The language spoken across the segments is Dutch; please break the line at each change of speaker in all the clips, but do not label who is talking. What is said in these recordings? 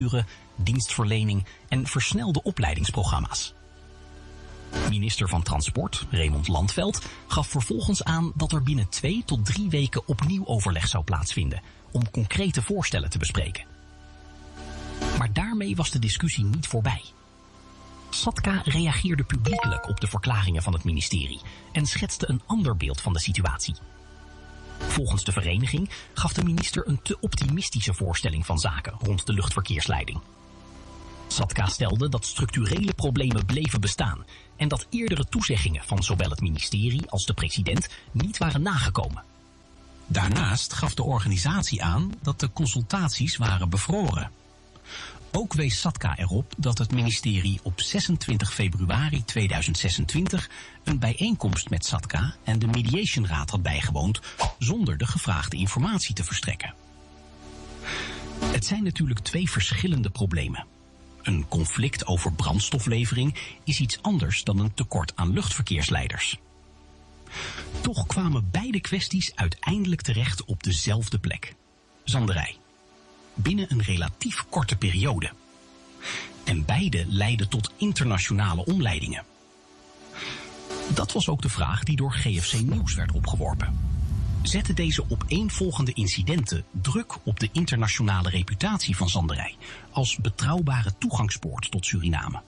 dienstverlening en versnelde opleidingsprogramma's. Minister van Transport, Raymond Landveld, gaf vervolgens aan dat er binnen 2 tot 3 weken opnieuw overleg zou plaatsvinden om concrete voorstellen te bespreken. Maar daarmee was de discussie niet voorbij. Satka reageerde publiekelijk op de verklaringen van het ministerie en schetste een ander beeld van de situatie. Volgens de vereniging gaf de minister een te optimistische voorstelling van zaken rond de luchtverkeersleiding. Satka stelde dat structurele problemen bleven bestaan en dat eerdere toezeggingen van zowel het ministerie als de president niet waren nagekomen.
Daarnaast gaf de organisatie aan dat de consultaties waren bevroren. Ook wees Satka erop dat het ministerie op 26 februari 2026 een bijeenkomst met Satka en de Mediationraad had bijgewoond zonder de gevraagde informatie te verstrekken. Het zijn natuurlijk 2 verschillende problemen. Een conflict over brandstoflevering is iets anders dan een tekort aan luchtverkeersleiders. Toch kwamen beide kwesties uiteindelijk terecht op dezelfde plek: Zanderij. Binnen een relatief korte periode. En beide leidden tot internationale omleidingen. Dat was ook de vraag die door GFC Nieuws werd opgeworpen. Zetten deze opeenvolgende incidenten druk op de internationale reputatie van Zanderij als betrouwbare toegangspoort tot Suriname?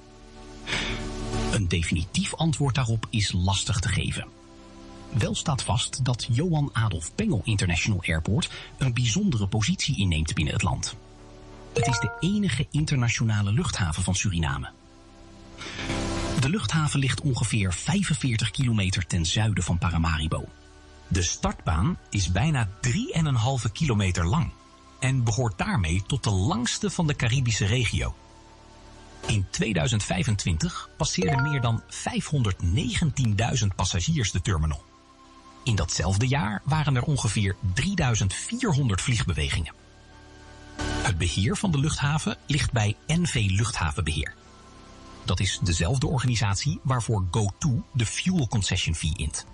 Een definitief antwoord daarop is lastig te geven. Wel staat vast dat Johan Adolf Pengel International Airport een bijzondere positie inneemt binnen het land. Het is de enige internationale luchthaven van Suriname. De luchthaven ligt ongeveer 45 kilometer ten zuiden van Paramaribo.
De startbaan is bijna 3,5 kilometer lang en behoort daarmee tot de langste van de Caribische regio. In 2025 passeerden meer dan 519.000 passagiers de terminal. In datzelfde jaar waren er ongeveer 3.400 vliegbewegingen. Het beheer van de luchthaven ligt bij NV Luchthavenbeheer. Dat is dezelfde organisatie waarvoor GoTo de fuel concession fee int.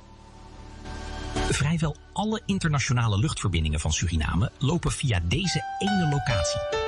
Vrijwel alle internationale luchtverbindingen van Suriname lopen via deze ene locatie.